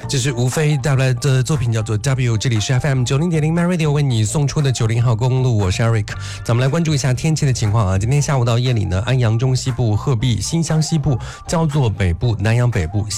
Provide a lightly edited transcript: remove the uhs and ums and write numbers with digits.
这是吴飞带来的作品叫做 W， 这里是 FM90.0 My Radio 为你送出的90号公路，我是 Eric。咱们来关注一下天气的情况啊。今天下午到夜里呢，安阳中西部、鹤壁、新乡西部、焦作北部、南阳北部、